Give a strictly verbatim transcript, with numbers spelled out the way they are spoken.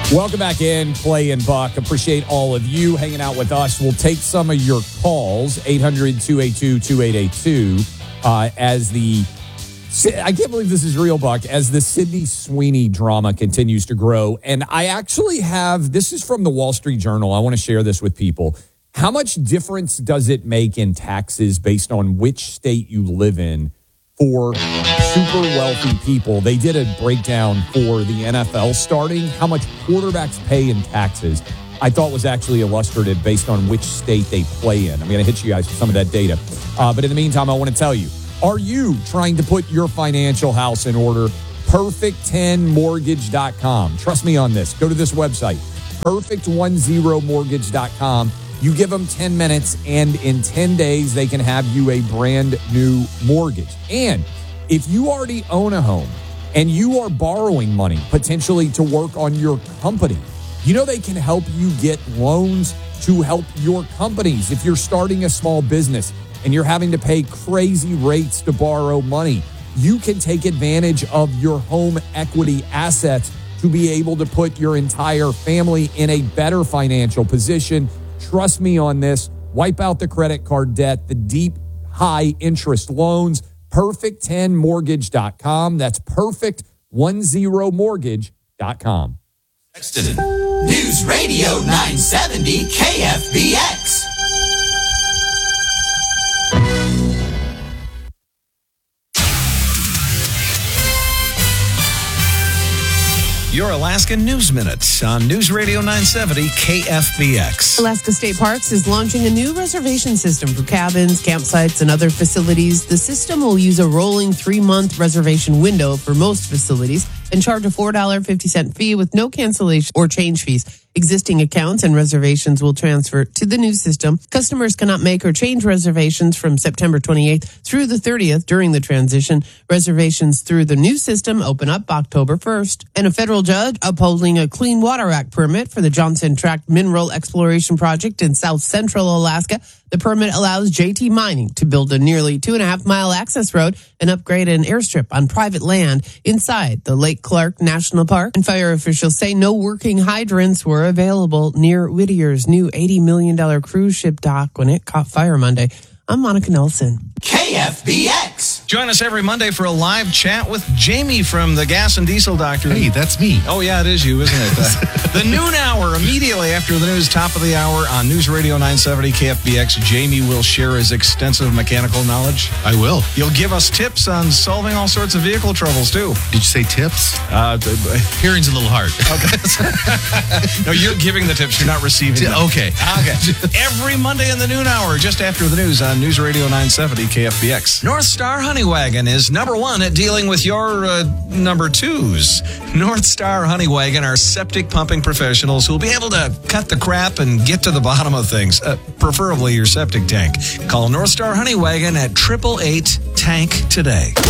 Welcome back in, Clay and Buck. Appreciate all of you hanging out with us. We'll take some of your calls, eight hundred, two eight two, two eight eight two, uh, as the, I can't believe this is real, Buck, as the Sydney Sweeney drama continues to grow. And I actually have, this is from the Wall Street Journal. I want to share this with people. How much difference does it make in taxes based on which state you live in for super wealthy people? They did a breakdown for the N F L starting, how much quarterbacks pay in taxes. I thought was actually illustrative based on which state they play in. I'm going to hit you guys with some of that data. Uh, but in the meantime, I want to tell you, are you trying to put your financial house in order? perfect ten mortgage dot com. Trust me on this. Go to this website, perfect ten mortgage dot com. You give them ten minutes, and in ten days, they can have you a brand new mortgage. And if you already own a home and you are borrowing money potentially to work on your company, you know they can help you get loans to help your companies. If you're starting a small business and you're having to pay crazy rates to borrow money, you can take advantage of your home equity assets to be able to put your entire family in a better financial position. Trust me on this. Wipe out the credit card debt, the deep, high interest loans. perfect ten mortgage dot com. That's perfect ten mortgage dot com. News Radio nine seventy K F B X. Your Alaska News Minute on News Radio nine seventy K F B X. Alaska State Parks is launching a new reservation system for cabins, campsites, and other facilities. The system will use a rolling three-month reservation window for most facilities and charge a four dollars and fifty cents fee with no cancellation or change fees. Existing accounts and reservations will transfer to the new system. Customers cannot make or change reservations from September twenty-eighth through the thirtieth during the transition. Reservations through the new system open up October first. And a federal judge upholding a Clean Water Act permit for the Johnson Tract Mineral Exploration Project in south central Alaska. The permit allows J T Mining to build a nearly two and a half mile access road and upgrade an airstrip on private land inside the Lake Clark National Park. And fire officials say no working hydrants were available near Whittier's new eighty million dollars cruise ship dock when it caught fire Monday. I'm Monica Nelson. K F B X. Join us every Monday for a live chat with Jamie from the Gas and Diesel Doctor. Hey, that's me. Oh, yeah, it is you, isn't it? Uh, the noon hour, immediately after the news, top of the hour on News Radio nine seventy K F B X. Jamie will share his extensive mechanical knowledge. I will. You'll give us tips on solving all sorts of vehicle troubles, too. Did you say tips? Uh, Hearing's a little hard. Okay. No, you're giving the tips. You're not receiving them. Okay. Okay. Every Monday in the noon hour, just after the news on News Radio nine seventy K F B X. North Star Honeywagon is number one at dealing with your uh, number twos. North Star Honeywagon are septic pumping professionals who will be able to cut the crap and get to the bottom of things, uh, preferably your septic tank. Call North Star Honeywagon at eight eight eight tank today.